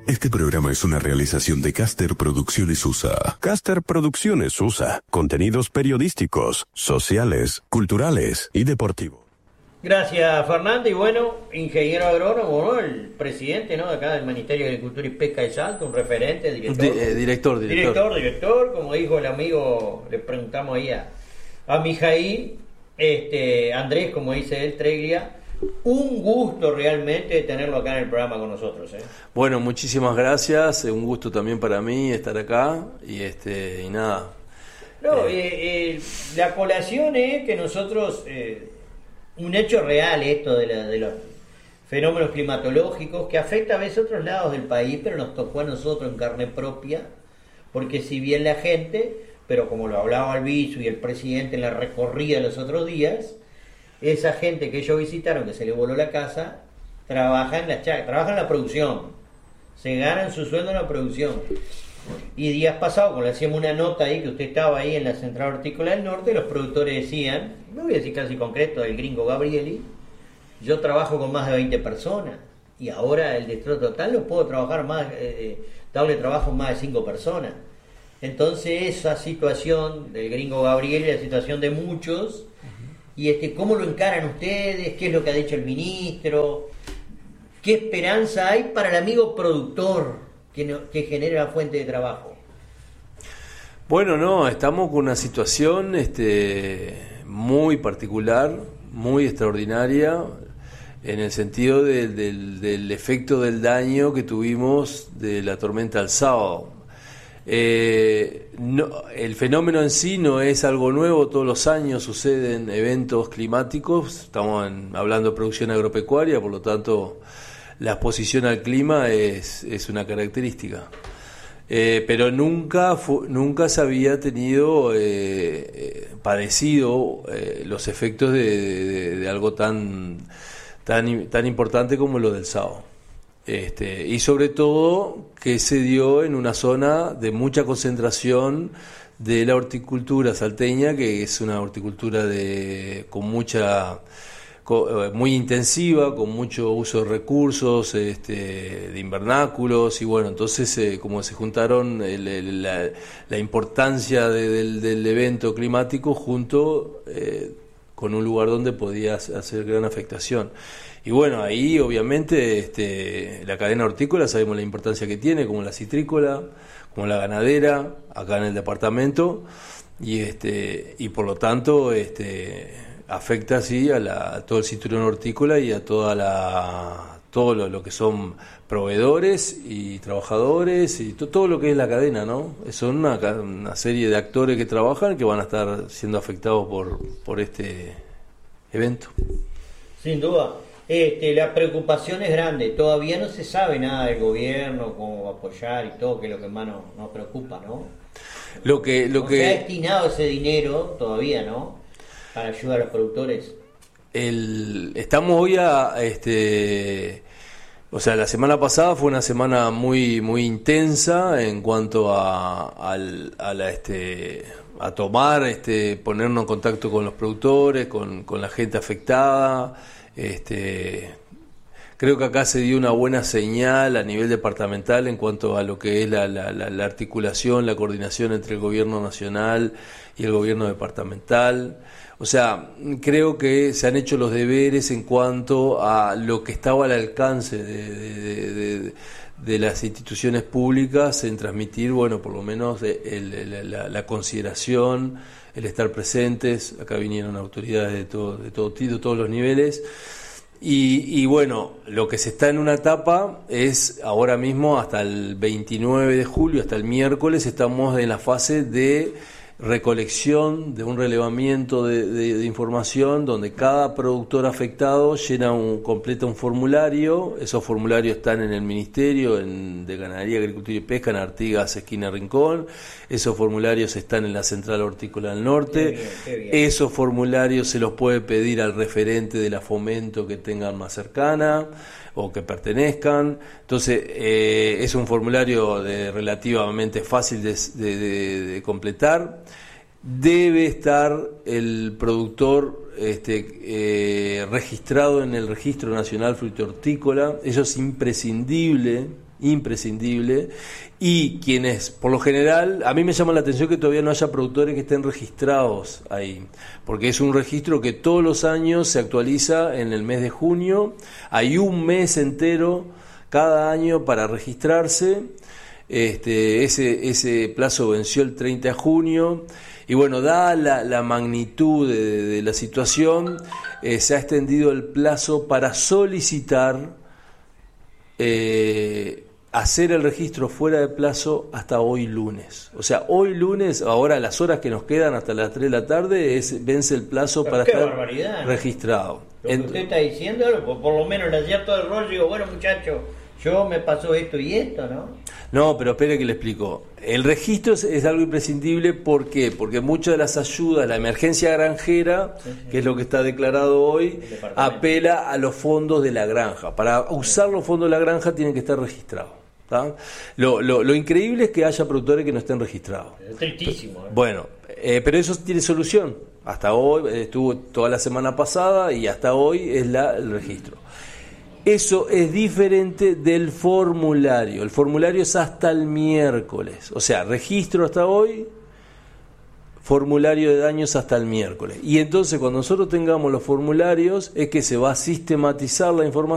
Este programa es una realización de Caster Producciones USA. Caster Producciones USA. Contenidos periodísticos, sociales, culturales y deportivos. Gracias, Fernando. Y bueno, ingeniero agrónomo, ¿no? El presidente, ¿no? Acá del Ministerio de Agricultura y Pesca de Salta, un referente, director, como dijo el amigo, le preguntamos ahí a Mijail, Andrés, como dice él, Treglia. Un gusto realmente tenerlo acá en el programa con nosotros, ¿eh? Bueno, muchísimas gracias, un gusto también para mí estar acá y nada. No, la colación es que nosotros, un hecho real esto de los fenómenos climatológicos que afecta a veces a otros lados del país, pero nos tocó a nosotros en carne propia, porque si bien la gente, pero como lo hablaba Albizu y el presidente en la recorrida los otros días, esa gente que ellos visitaron, que se le voló la casa, trabaja en la producción, se ganan su sueldo en la producción. Y días pasados, cuando le hacíamos una nota ahí, que usted estaba ahí en la Central Hortícola del Norte, los productores decían, me voy a decir casi concreto, el gringo Gabrieli, yo trabajo con más de 20 personas, y ahora el destro total lo puedo trabajar más, darle trabajo a más de 5 personas. Entonces esa situación del gringo Gabrieli, la situación de muchos, y ¿cómo lo encaran ustedes? ¿Qué es lo que ha dicho el ministro? ¿Qué esperanza hay para el amigo productor que genera la fuente de trabajo? Bueno, no, estamos con una situación muy particular, muy extraordinaria, en el sentido del efecto del daño que tuvimos de la tormenta del sábado. El fenómeno en sí no es algo nuevo, todos los años suceden eventos climáticos, estamos hablando de producción agropecuaria, por lo tanto la exposición al clima es una característica, pero nunca se había tenido padecido los efectos de algo tan importante como lo del sábado. Y sobre todo que se dio en una zona de mucha concentración de la horticultura salteña, que es una horticultura muy intensiva, con mucho uso de recursos, de invernáculos, y bueno, entonces como se juntaron la importancia del evento climático junto con un lugar donde podía hacer gran afectación. Y bueno, ahí obviamente la cadena hortícola sabemos la importancia que tiene, como la citrícola, como la ganadera, acá en el departamento, y por lo tanto afecta así a todo el cinturón hortícola y a todo lo que son proveedores y trabajadores y todo lo que es la cadena, ¿no? Son una serie de actores que trabajan que van a estar siendo afectados por este evento. Sin duda. La preocupación es grande, todavía no se sabe nada del gobierno, cómo apoyar y todo, que es lo que más nos preocupa, ¿no? No se ha destinado ese dinero todavía, ¿no? Para ayudar a los productores. Estamos hoy o sea, la semana pasada fue una semana muy muy intensa en cuanto a tomar, ponernos en contacto con los productores, con la gente afectada. Creo que acá se dio una buena señal a nivel departamental en cuanto a lo que es la articulación, la coordinación entre el gobierno nacional y el gobierno departamental. O sea, creo que se han hecho los deberes en cuanto a lo que estaba al alcance de las instituciones públicas en transmitir, bueno, por lo menos la consideración, el estar presentes. Acá vinieron autoridades de todos los niveles. Y bueno, lo que se está en una etapa es ahora mismo hasta el 29 de julio, hasta el miércoles, estamos en la fase de recolección, de un relevamiento de información donde cada productor afectado completa un formulario. Esos formularios están en el Ministerio de Ganadería, Agricultura y Pesca, en Artigas, esquina Rincón. Esos formularios están en la Central Hortícola del Norte. Qué bien. Esos formularios se los puede pedir al referente de la Fomento que tengan más cercana o que pertenezcan. Entonces es un formulario relativamente fácil de completar. Debe estar el productor registrado en el Registro Nacional Frutícola. Eso es imprescindible imprescindible, y quienes, por lo general, a mí me llama la atención que todavía no haya productores que estén registrados ahí, porque es un registro que todos los años se actualiza en el mes de junio, hay un mes entero cada año para registrarse. Ese plazo venció el 30 de junio y bueno, dada la magnitud de la situación, se ha extendido el plazo para solicitar hacer el registro fuera de plazo hasta hoy lunes. O sea, hoy lunes, ahora las horas que nos quedan hasta las 3 de la tarde, vence el plazo para estar registrado. Lo que usted está diciendo, por lo menos le hacía todo el rollo y digo, bueno muchachos, yo me pasó esto y esto, ¿no? No, pero espere que le explico. El registro es algo imprescindible, ¿por qué? Porque muchas de las ayudas, la emergencia granjera, que es lo que está declarado hoy, apela a los fondos de la granja. Para usar los fondos de la granja tienen que estar registrados. Lo increíble es que haya productores que no estén registrados. Es tristísimo. Bueno, pero eso tiene solución. Hasta hoy, estuvo toda la semana pasada y hasta hoy es el registro. Eso es diferente del formulario. El formulario es hasta el miércoles. O sea, registro hasta hoy, formulario de daños hasta el miércoles. Y entonces cuando nosotros tengamos los formularios es que se va a sistematizar la información